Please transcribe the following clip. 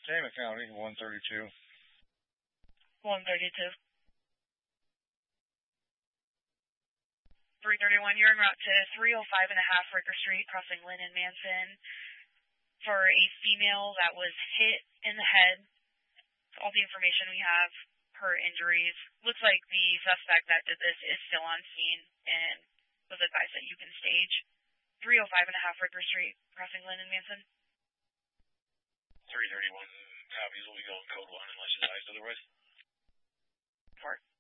Tama County, 132. 132. 331, you're en route to 305 and a half Ricker Street, crossing Lynn and Manson, for a female that was hit in the head. All the information we have, her injuries. Looks like the suspect that did this is still on scene and was advised that you can stage. 305 and a half Ricker Street, crossing Lynn and Manson. 331 copies will be going code 1 unless advised otherwise. Report.